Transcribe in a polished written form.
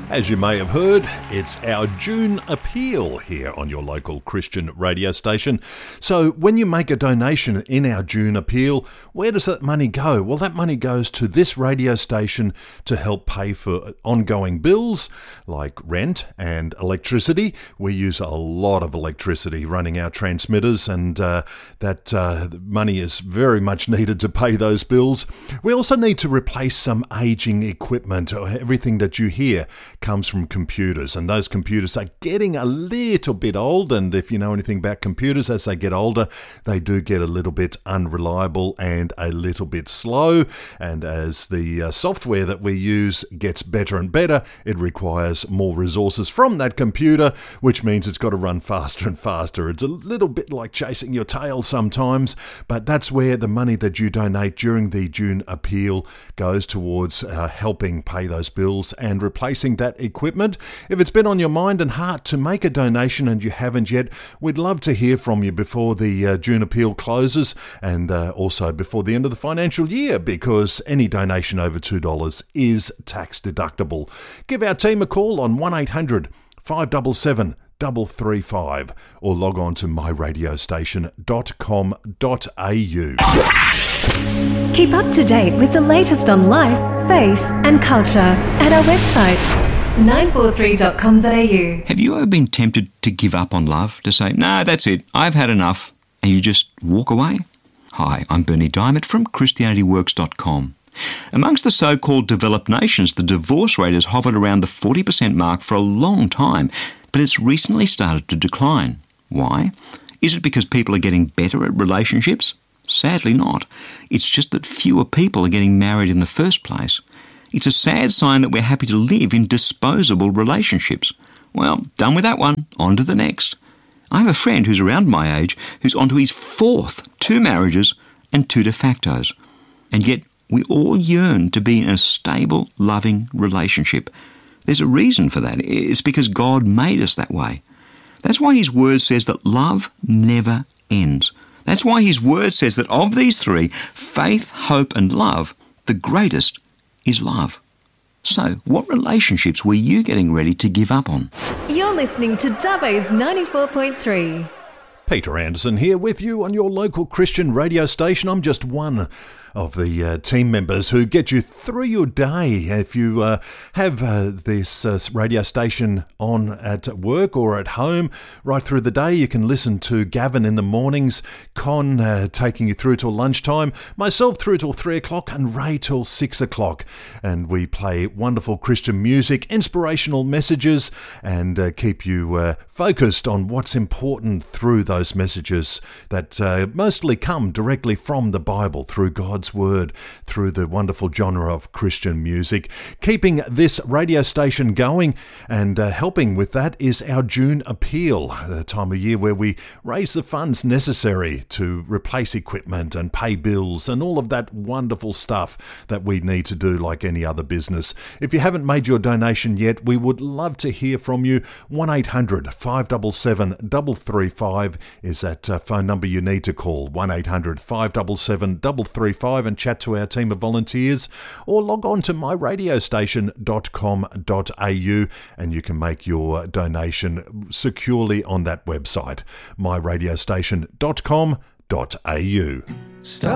As you may have heard, it's our June appeal here on your local Christian radio station. So when you make a donation in our June appeal, where does that money go? Well, that money goes to this radio station to help pay for ongoing bills like rent and electricity. We use a lot of electricity running our transmitters, and that money is very much needed to pay those bills. We also need to replace some aging equipment. Everything that you hear comes from computers, and those computers are getting a little bit old, and if you know anything about computers, as they get older, they do get a little bit unreliable and a little bit slow, and as the software that we use gets better and better, it requires more resources from that computer, which means it's got to run faster and faster. It's a little bit like chasing your tail sometimes, but that's where the money that you donate during the June appeal goes towards helping pay those bills and replacing that equipment. If it's been on your mind and heart to make a donation and you haven't yet, we'd love to hear from you before the June appeal closes, and also before the end of the financial year, because any donation over $2 is tax deductible. Give our team a call on 1800 577 335 or log on to myradiostation.com.au. Keep up to date with the latest on life, faith and culture at our website 943.com.au. Have you ever been tempted to give up on love, to say, no, that's it, I've had enough, and you just walk away? Hi, I'm Bernie Diamond from ChristianityWorks.com. Amongst the so-called developed nations, the divorce rate has hovered around the 40% mark for a long time, but it's recently started to decline. Why? Is it because people are getting better at relationships? Sadly not. It's just that fewer people are getting married in the first place. It's a sad sign that we're happy to live in disposable relationships. Well, done with that one, on to the next. I have a friend who's around my age who's on to his fourth 2 marriages and 2 de factos. And yet we all yearn to be in a stable, loving relationship. There's a reason for that. It's because God made us that way. That's why His Word says that love never ends. That's why His Word says that of these 3, faith, hope and love, the greatest is love. So, what relationships were you getting ready to give up on? You're listening to Dubbo's 94.3. Peter Anderson here with you on your local Christian radio station. I'm just one of the team members who get you through your day. If you have this radio station on at work or at home, right through the day, you can listen to Gavin in the mornings, Con taking you through till lunchtime, myself through till 3 o'clock, and Ray till 6 o'clock. And we play wonderful Christian music, inspirational messages, and keep you focused on what's important through those messages that mostly come directly from the Bible, through God's Word, through the wonderful genre of Christian music. Keeping this radio station going and helping with that is our June appeal, the time of year where we raise the funds necessary to replace equipment and pay bills and all of that wonderful stuff that we need to do like any other business. If you haven't made your donation yet, we would love to hear from you. 1800 577 335 is that phone number you need to call. 1800 577 335 and chat to our team of volunteers, or log on to myradiostation.com.au and you can make your donation securely on that website, myradiostation.com.au.